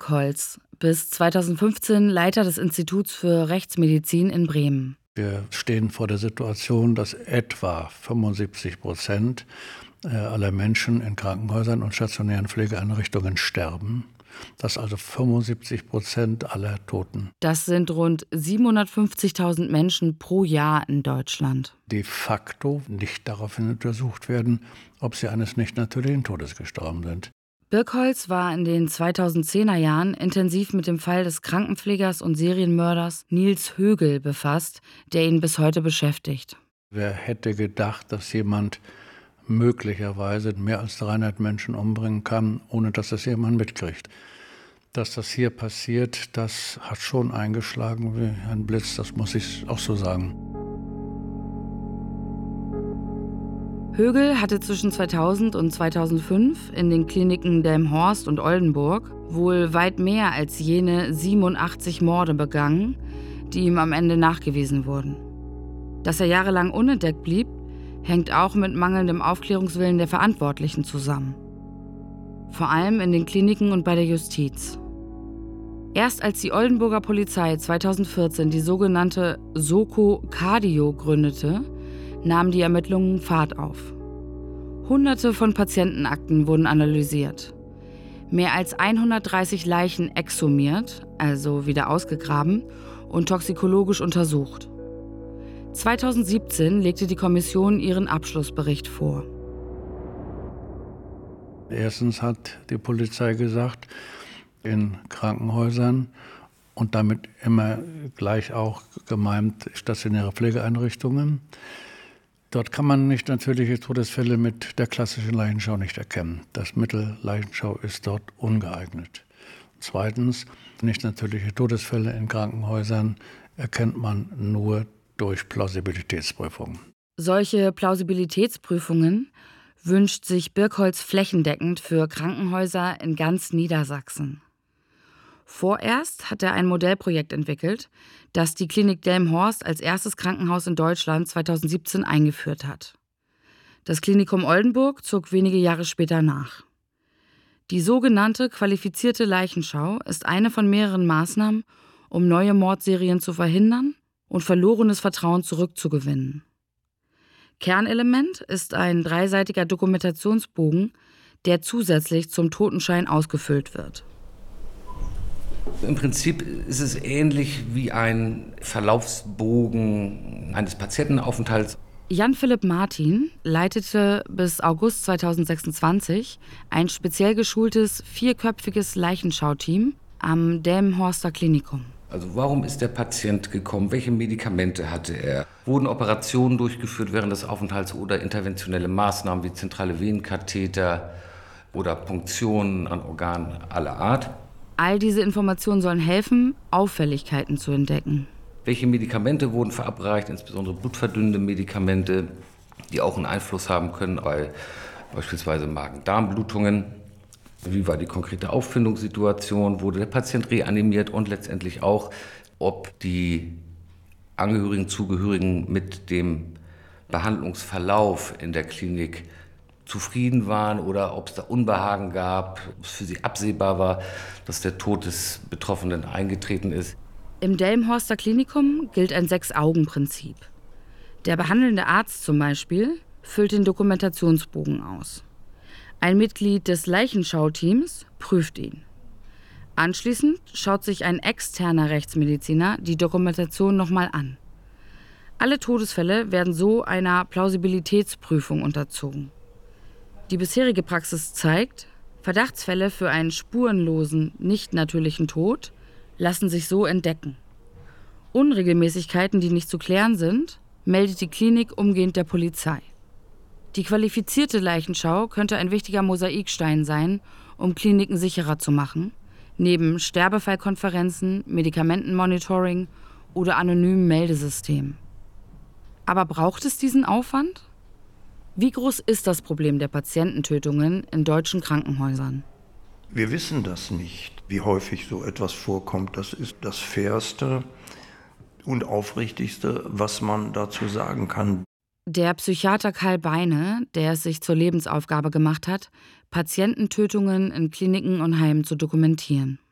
Birkholz, bis 2015 Leiter des Instituts für Rechtsmedizin in Bremen. Wir stehen vor der Situation, dass etwa 75% aller Menschen in Krankenhäusern und stationären Pflegeeinrichtungen sterben. Das also 75% aller Toten. Das sind rund 750.000 Menschen pro Jahr in Deutschland. De facto nicht daraufhin untersucht werden, ob sie eines nicht natürlichen Todes gestorben sind. Birkholz war in den 2010er Jahren intensiv mit dem Fall des Krankenpflegers und Serienmörders Nils Högel befasst, der ihn bis heute beschäftigt. Wer hätte gedacht, dass jemand möglicherweise mehr als 300 Menschen umbringen kann, ohne dass das jemand mitkriegt? Dass das hier passiert, das hat schon eingeschlagen wie ein Blitz, das muss ich auch so sagen. Högel hatte zwischen 2000 und 2005 in den Kliniken Delmenhorst und Oldenburg wohl weit mehr als jene 87 Morde begangen, die ihm am Ende nachgewiesen wurden. Dass er jahrelang unentdeckt blieb, hängt auch mit mangelndem Aufklärungswillen der Verantwortlichen zusammen. Vor allem in den Kliniken und bei der Justiz. Erst als die Oldenburger Polizei 2014 die sogenannte Soko Cardio gründete, nahmen die Ermittlungen Fahrt auf. Hunderte von Patientenakten wurden analysiert. Mehr als 130 Leichen exhumiert, also wieder ausgegraben und toxikologisch untersucht. 2017 legte die Kommission ihren Abschlussbericht vor. Erstens hat die Polizei gesagt, in Krankenhäusern und damit immer gleich auch gemeint stationäre Pflegeeinrichtungen, dort kann man nicht natürliche Todesfälle mit der klassischen Leichenschau nicht erkennen. Das Mittel Leichenschau ist dort ungeeignet. Zweitens, nicht natürliche Todesfälle in Krankenhäusern erkennt man nur durch Plausibilitätsprüfungen. Solche Plausibilitätsprüfungen wünscht sich Birkholz flächendeckend für Krankenhäuser in ganz Niedersachsen. Vorerst hat er ein Modellprojekt entwickelt, das die Klinik Delmenhorst als erstes Krankenhaus in Deutschland 2017 eingeführt hat. Das Klinikum Oldenburg zog wenige Jahre später nach. Die sogenannte qualifizierte Leichenschau ist eine von mehreren Maßnahmen, um neue Mordserien zu verhindern und verlorenes Vertrauen zurückzugewinnen. Kernelement ist ein dreiseitiger Dokumentationsbogen, der zusätzlich zum Totenschein ausgefüllt wird. Im Prinzip ist es ähnlich wie ein Verlaufsbogen eines Patientenaufenthalts. Jan-Philipp Martin leitete bis August 2026 ein speziell geschultes 4-köpfiges Leichenschauteam am Delmenhorster Klinikum. Also warum ist der Patient gekommen? Welche Medikamente hatte er? Wurden Operationen durchgeführt während des Aufenthalts oder interventionelle Maßnahmen wie zentrale Venenkatheter oder Punktionen an Organen aller Art? All diese Informationen sollen helfen, Auffälligkeiten zu entdecken. Welche Medikamente wurden verabreicht, insbesondere blutverdünnende Medikamente, die auch einen Einfluss haben können bei beispielsweise Magen-Darm-Blutungen? Wie war die konkrete Auffindungssituation? Wurde der Patient reanimiert? Und letztendlich auch, ob die Angehörigen, Zugehörigen mit dem Behandlungsverlauf in der Klinik zufrieden waren oder ob es da Unbehagen gab, ob es für sie absehbar war, dass der Tod des Betroffenen eingetreten ist. Im Delmenhorster Klinikum gilt ein 6-Augen-Prinzip. Der behandelnde Arzt zum Beispiel füllt den Dokumentationsbogen aus. Ein Mitglied des Leichenschauteams prüft ihn. Anschließend schaut sich ein externer Rechtsmediziner die Dokumentation nochmal an. Alle Todesfälle werden so einer Plausibilitätsprüfung unterzogen. Die bisherige Praxis zeigt, Verdachtsfälle für einen spurenlosen, nicht natürlichen Tod lassen sich so entdecken. Unregelmäßigkeiten, die nicht zu klären sind, meldet die Klinik umgehend der Polizei. Die qualifizierte Leichenschau könnte ein wichtiger Mosaikstein sein, um Kliniken sicherer zu machen, neben Sterbefallkonferenzen, Medikamentenmonitoring oder anonymen Meldesystemen. Aber braucht es diesen Aufwand? Wie groß ist das Problem der Patiententötungen in deutschen Krankenhäusern? Wir wissen das nicht, wie häufig so etwas vorkommt. Das ist das Fairste und Aufrichtigste, was man dazu sagen kann. Der Psychiater Karl Beine, der es sich zur Lebensaufgabe gemacht hat, Patiententötungen in Kliniken und Heimen zu dokumentieren.